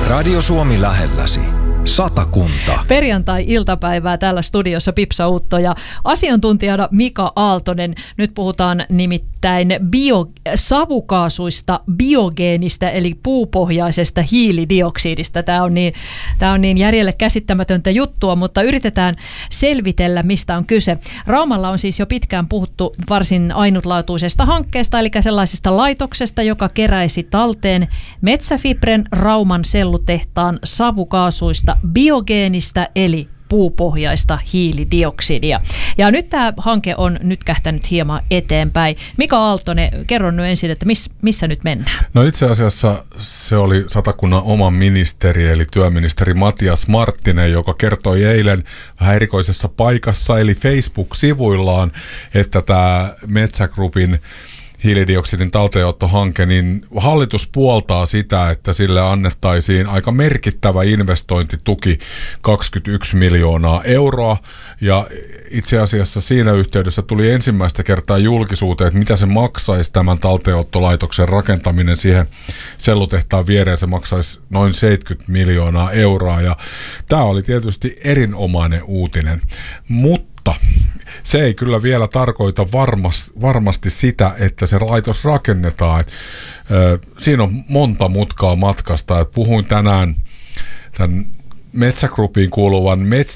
Radio Suomi lähelläsi. Satakunta. Perjantai-iltapäivää täällä studiossa Pipsa Utto ja asiantuntijana Mika Aaltonen. Nyt puhutaan nimittäin savukaasuista, biogeenistä eli puupohjaisesta hiilidioksidista. Tämä on niin järjelle käsittämätöntä juttua, mutta yritetään selvitellä, mistä on kyse. Raumalla on siis jo pitkään puhuttu varsin ainutlaatuisesta hankkeesta, eli sellaisesta laitoksesta, joka keräisi talteen Metsäfibren Rauman sellutehtaan savukaasuista biogeenistä eli puupohjaista hiilidioksidia. Ja nyt tämä hanke on nyt kähtänyt hieman eteenpäin. Mika Aaltonen, kerro nyt ensin, että missä nyt mennään? No itse asiassa se oli Satakunnan oma ministeri, eli työministeri Matias Marttinen, joka kertoi eilen vähän erikoisessa paikassa, eli Facebook-sivuillaan, että tämä Metsä Groupin hiilidioksidin talteenottohanke, niin hallitus puoltaa sitä, että sille annettaisiin aika merkittävä investointituki 21 miljoonaa euroa. Ja itse asiassa siinä yhteydessä tuli ensimmäistä kertaa julkisuuteen, että mitä se maksaisi tämän talteenottolaitoksen rakentaminen siihen sellutehtaan viereen. Se maksaisi noin 70 miljoonaa euroa ja tämä oli tietysti erinomainen uutinen, mutta se ei kyllä vielä tarkoita varmasti sitä, että se laitos rakennetaan. Siinä on monta mutkaa matkasta. Puhuin tänään tämän Metsä Groupiin kuuluvan